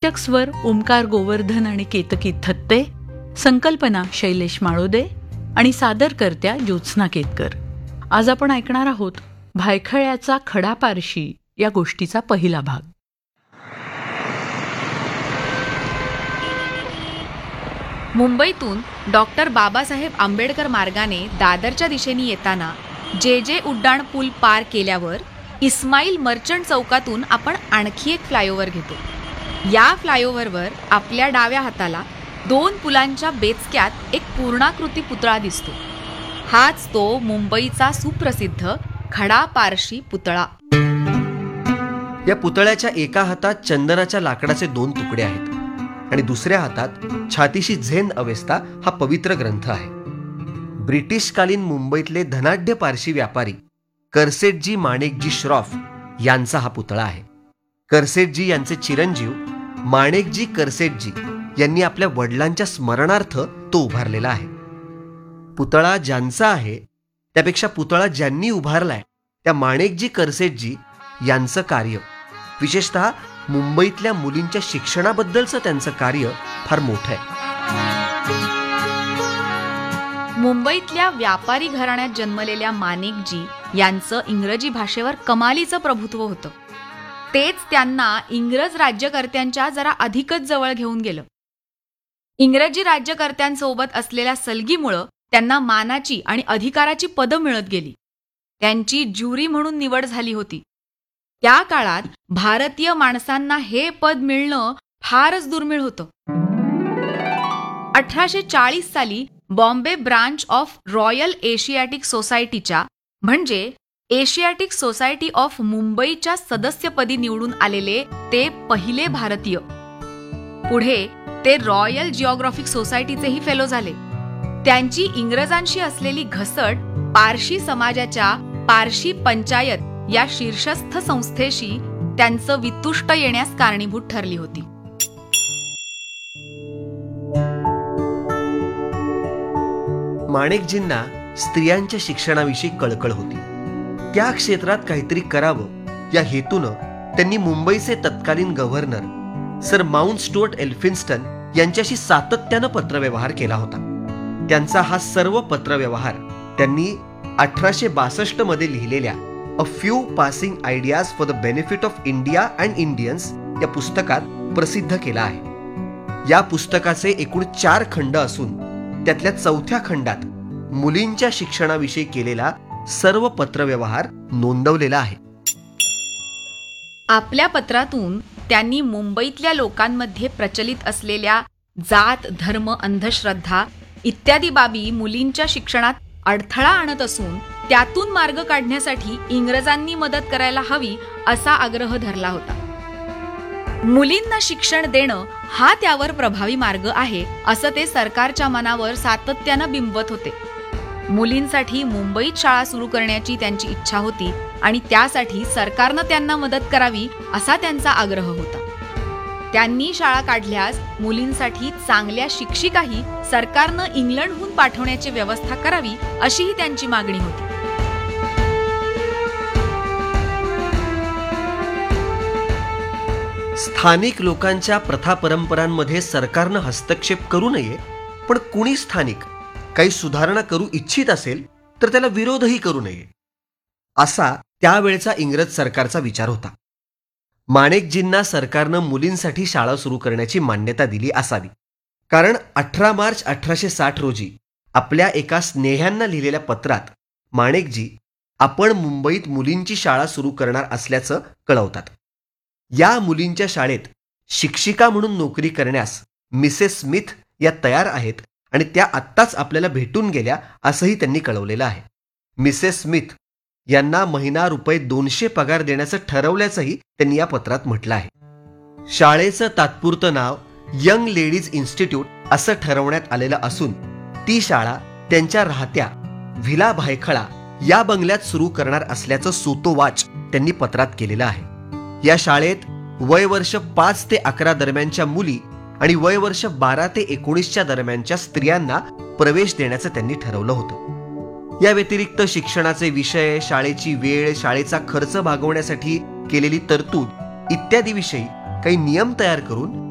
वाचक स्वर ओमकार गोवर्धन आणि केतकी थत्ते, संकल्पना शैलेश माळोदे आणि सादरकर्त्या ज्योत्स्ना केतकर. आज आपण ऐकणार आहोत भायखळ्याचा खडा पारशी या गोष्टीचा पहिला भाग. मुंबईतून डॉक्टर बाबासाहेब आंबेडकर मार्गाने दादरच्या दिशेने येताना जे उड्डाण पूल पार केल्यावर इस्माईल मर्चंट चौकातून आपण आणखी एक फ्लायओव्हर घेतो. या फ्लायओव्हरवर आपल्या डाव्या हाताला 2 पुलांच्या बेचक्यात एक पूर्णाकृती पुतळा दिसतो. हाच तो मुंबईचा सुप्रसिद्ध खडा पारशी पुतळा. या पुतळ्याच्या एका हातात चंदनाच्या लाकडाचे 2 तुकडे आहेत आणि दुसऱ्या हातात छातीशी झेन अवेस्ता हा पवित्र ग्रंथ आहे. ब्रिटिशकालीन मुंबईतले धनाढ्य पारशी व्यापारी करसेटजी माणेकजी श्रॉफ यांचा हा पुतळा आहे. करसेटजी यांचे चिरंजीव माणेकजी करसेटजी यांनी आपल्या वडिलांच्या स्मरणार्थ तो उभारलेला आहे. पुतळा ज्यांचा आहे त्यापेक्षा पुतळा ज्यांनी उभारलाय त्या माणेकजी करसेटजी यांचं कार्य, विशेषतः मुंबईतल्या मुलींच्या शिक्षणाबद्दलचं त्यांचं कार्य फार मोठं आहे. मुंबईतल्या व्यापारी घराण्यात जन्मलेल्या माणेकजी यांचं इंग्रजी भाषेवर कमालीचं प्रभुत्व होतं. तेच त्यांना इंग्रज राज्यकर्त्यांच्या जरा अधिकच जवळ घेऊन गेलं. इंग्रजी राज्यकर्त्यांसोबत असलेल्या सलगीमुळं त्यांना मानाची आणि अधिकाराची पदं मिळत गेली. त्यांची ज्युरी म्हणून निवड झाली होती. त्या काळात भारतीय माणसांना हे पद मिळणं फारच दुर्मिळ होतं. 1840 साली Bombay branch of royal Asiatic सोसायटीच्या म्हणजे एशियाटिक सोसायटी ऑफ मुंबईच्या सदस्यपदी निवडून आलेले ते पहिले भारतीय. पुढे ते रॉयल जिओग्राफिक सोसायटीचेही फेलो झाले. त्यांची इंग्रजांशी असलेली घसट पारशी समाजाच्या पारशी पंचायत या शीर्षस्थ संस्थेशी त्यांचं वितुष्ट येण्यास कारणीभूत ठरली होती. माणेकजींना स्त्रियांच्या शिक्षणाविषयी कळकळ होती. त्या क्षेत्रात काहीतरी करावं या हेतूनं त्यांनी मुंबईचे तत्कालीन governor sir mount Stuart Elphinstone यांच्याशी सातत्यानं पत्रव्यवहार केला होता. त्यांचा हा सर्व पत्रव्यवहार त्यांनी 1862 मध्ये लिहिलेल्या a few passing ideas for the benefit of India and Indians या पुस्तकात प्रसिद्ध केला आहे. या पुस्तकाचे एकूण 4 खंड असून त्यातल्या 4थ्या खंडात मुलींच्या शिक्षणाविषयी केलेला सर्व पत्रव्यवहार नोंदवलेला आहे. आपल्या पत्रातून त्यांनी मुंबईतल्या लोकांमध्ये प्रचलित असलेल्या जात, धर्म, अंधश्रद्धा इत्यादी बाबी मुलींच्या शिक्षणात अडथळा आणत असून त्यातून मार्ग काढण्यासाठी इंग्रजांनी मदत करायला हवी असा आग्रह धरला होता. मुलींना शिक्षण देणं हा त्यावर प्रभावी मार्ग आहे असं ते सरकारच्या मनावर सातत्यानं बिंबवत होते. मुलींसाठी मुंबईत शाळा सुरू करण्याची त्यांची इच्छा होती आणि त्यासाठी सरकारनं त्यांना मदत करावी असा त्यांचा आग्रह होता. त्यांनी शाळा काढल्यास मुलींसाठी चांगल्या शिक्षिकाही सरकारनं इंग्लंडहून पाठवण्याची व्यवस्था करावी अशीही त्यांची मागणी होती. स्थानिक लोकांच्या प्रथा परंपरांमध्ये सरकारनं हस्तक्षेप करू नये, पण कुणी स्थानिक काही सुधारणा करू इच्छित असेल तर त्याला विरोधही करू नये, असा त्यावेळचा इंग्रज सरकारचा विचार होता. माणेकजींना सरकारनं मुलींसाठी शाळा सुरू करण्याची मान्यता दिली असावी, कारण 18 मार्च 1860 रोजी आपल्या एका स्नेह्यांना लिहिलेल्या पत्रात माणेकजी आपण मुंबईत मुलींची शाळा सुरू करणार असल्याचं कळवतात. या मुलींच्या शाळेत शिक्षिका म्हणून नोकरी करण्यास मिसेस स्मिथ या तयार आहेत आणि त्या आत्ताच आपल्याला भेटून गेल्या असंही त्यांनी कळवलेलं आहे. मिसेस स्मिथ यांना महिना ₹200 पगार देण्याचं ठरवल्याचंही त्यांनी या पत्रात म्हटलं आहे. शाळेचं तात्पुरतं नाव यंग लेडीज इन्स्टिट्यूट असं ठरवण्यात आलेलं असून ती शाळा त्यांच्या राहत्या व्हिला भायखळा या बंगल्यात सुरू करणार असल्याचं सूतोवाच त्यांनी पत्रात केलेलं आहे. या शाळेत वयवर्ष 5 ते 11 दरम्यानच्या मुली आणि वयवर्ष 12 ते 19च्या दरम्यानच्या स्त्रियांना प्रवेश देण्याचं त्यांनी ठरवलं होतं. या व्यतिरिक्त शिक्षणाचे विषय, शाळेची वेळ, शाळेचा खर्च भागवण्यासाठी केलेली तरतूद इत्यादी विषयी काही नियम तयार करून